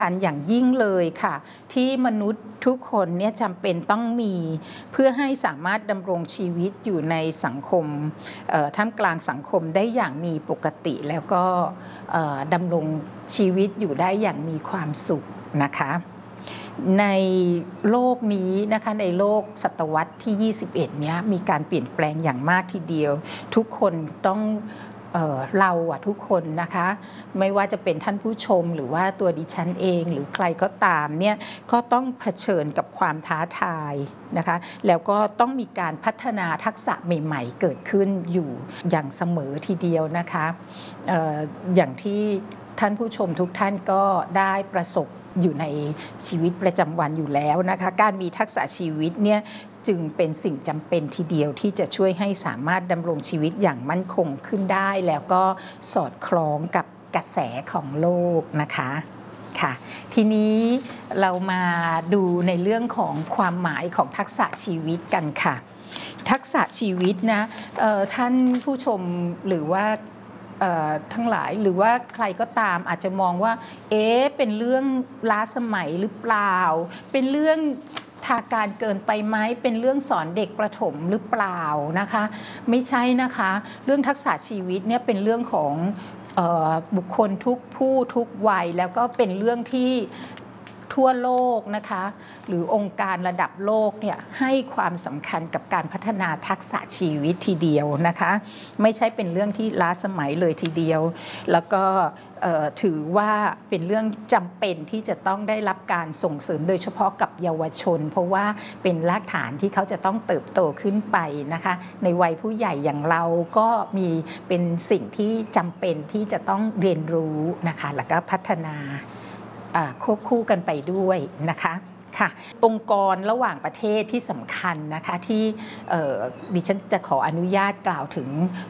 คัญอย่างยิ่งเลยค่ะที่มนุษย์ทุกคนเนี่ยจำเป็นต้องมีเพื่อให้สามารถดำรงชีวิตอยู่ในสังคมท่ามกลางสังคมได้อย่างมีปกติแล้วก็ดำรงชีวิตอยู่ได้อย่างมีความสุขนะคะในโลกนี้นะคะในโลกศตวรรษที่ 21 เนี้ยมีการเปลี่ยนแปลงอย่างมากทีเดียวทุกคนต้องเราทุกคนนะคะไม่ว่าจะเป็นท่านผู้ชมหรือว่าตัวดิฉันเองหรือใครก็ตามเนี่ยก็ต้องเผชิญกับความท้าทายนะคะแล้วก็ต้องมีการพัฒนาทักษะใหม่ๆเกิดขึ้นอยู่อย่างเสมอทีเดียวนะคะอย่างที่ท่านผู้ชมทุกท่านก็ได้ประสบอยู่ในชีวิตประจำวันอยู่แล้วนะคะการมีทักษะชีวิตเนี่ยจึงเป็นสิ่งจำเป็นทีเดียวที่จะช่วยให้สามารถดำรงชีวิตอย่างมั่นคงขึ้นได้แล้วก็สอดคล้องกับกระแสของโลกนะคะค่ะทีนี้เรามาดูในเรื่องของความหมายของทักษะชีวิตกันค่ะทักษะชีวิตนะท่านผู้ชมหรือว่าทั้งหลายหรือว่าใครก็ตามอาจจะมองว่าเป็นเรื่องล้าสมัยหรือเปล่าเป็นเรื่องทางการเกินไปไหมเป็นเรื่องสอนเด็กประถมหรือเปล่านะคะไม่ใช่นะคะเรื่องทักษะชีวิตเนี่ยเป็นเรื่องของบุคคลทุกผู้ทุกวัยแล้วก็เป็นเรื่องที่ทั่วโลกนะคะหรือองค์การระดับโลกเนี่ยให้ความสำคัญกับการพัฒนาทักษะชีวิตทีเดียวนะคะไม่ใช่เป็นเรื่องที่ล้าสมัยเลยทีเดียวแล้วก็ถือว่าเป็นเรื่องจำเป็นที่จะต้องได้รับการส่งเสริมโดยเฉพาะกับเยาวชนเพราะว่าเป็นรากฐานที่เขาจะต้องเติบโตขึ้นไปนะคะในวัยผู้ใหญ่อย่างเราก็มีเป็นสิ่งที่จำเป็นที่จะต้องเรียนรู้นะคะแล้วก็พัฒนาควบคู่กันไปด้วยนะคะค่ะองค์กรระหว่างประเทศที่สำคัญนะคะที่ดิฉันจะขออนุญาตกล่าวถึง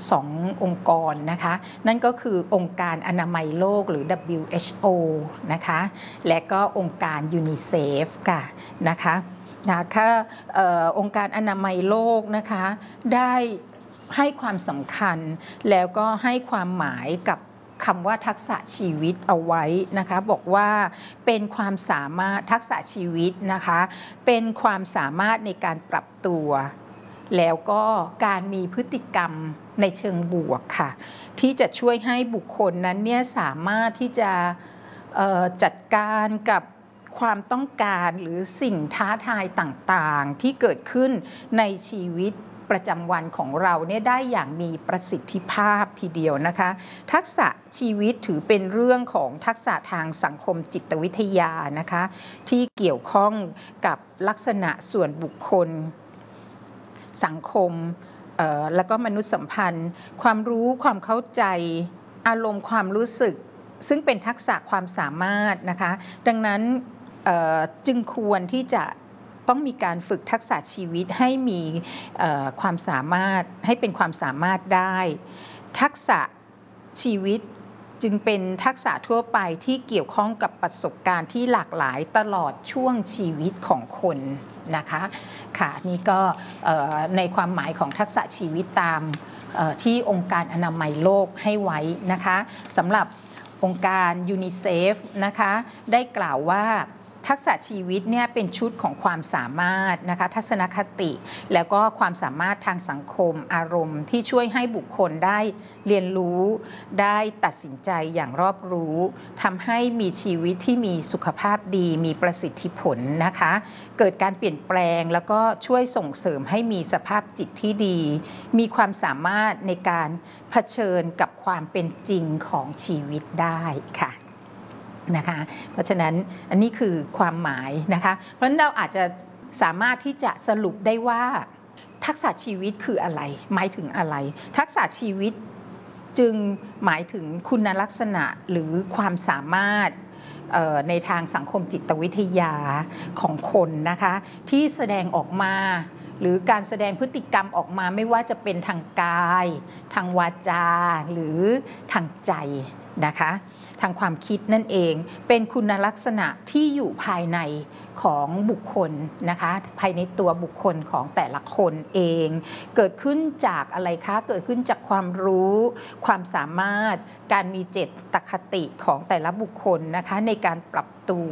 2องค์กรนะคะนั่นก็คือองค์การอนามัยโลกหรือ WHO นะคะและก็องค์การยูนิเซฟค่ะนะคะองค์การอนามัยโลกนะคะได้ให้ความสำคัญแล้วก็ให้ความหมายกับคำว่าทักษะชีวิตเอาไว้นะคะบอกว่าเป็นความสามารถทักษะชีวิตนะคะเป็นความสามารถในการปรับตัวแล้วก็การมีพฤติกรรมในเชิงบวกค่ะที่จะช่วยให้บุคคลนั้นเนี่ยสามารถที่จะจัดการกับความต้องการหรือสิ่งท้าทายต่างๆที่เกิดขึ้นในชีวิตประจำวันของเราเนี่ยได้อย่างมีประสิทธิภาพทีเดียวนะคะทักษะชีวิตถือเป็นเรื่องของทักษะทางสังคมจิตวิทยานะคะที่เกี่ยวข้องกับลักษณะส่วนบุคคลสังคมแล้วก็มนุษยสัมพันธ์ความรู้ความเข้าใจอารมณ์ความรู้สึกซึ่งเป็นทักษะความสามารถนะคะดังนั้นจึงควรที่จะต้องมีการฝึกทักษะชีวิตให้มีความสามารถให้เป็นความสามารถได้ทักษะชีวิตจึงเป็นทักษะทั่วไปที่เกี่ยวข้องกับประสบการณ์ที่หลากหลายตลอดช่วงชีวิตของคนนะคะค่ะนี่ก็ในความหมายของทักษะชีวิตตามที่องค์การอนามัยโลกให้ไว้นะคะสำหรับองค์การยูนิเซฟนะคะได้กล่าวว่าทักษะชีวิตเนี่ยเป็นชุดของความสามารถนะคะทัศนคติแล้วก็ความสามารถทางสังคมอารมณ์ที่ช่วยให้บุคคลได้เรียนรู้ได้ตัดสินใจอย่างรอบรู้ทำให้มีชีวิตที่มีสุขภาพดีมีประสิทธิผลนะคะเกิดการเปลี่ยนแปลงแล้วก็ช่วยส่งเสริมให้มีสภาพจิตที่ดีมีความสามารถในการเผชิญกับความเป็นจริงของชีวิตได้ค่ะนะคะเพราะฉะนั้นอันนี้คือความหมายนะคะเพราะฉะนั้นเราอาจจะสามารถที่จะสรุปได้ว่าทักษะชีวิตคืออะไรหมายถึงอะไรทักษะชีวิตจึงหมายถึงคุณลักษณะหรือความสามารถในทางสังคมจิตวิทยาของคนนะคะที่แสดงออกมาหรือการแสดงพฤติกรรมออกมาไม่ว่าจะเป็นทางกายทางวาจาหรือทางใจนะคะทางความคิดนั่นเองเป็นคุณลักษณะที่อยู่ภายในของบุคคลนะคะภายในตัวบุคคลของแต่ละคนเองเกิดขึ้นจากอะไรคะเกิดขึ้นจากความรู้ความสามารถการมีเจตคติของแต่ละบุคคลนะคะในการปรับตัว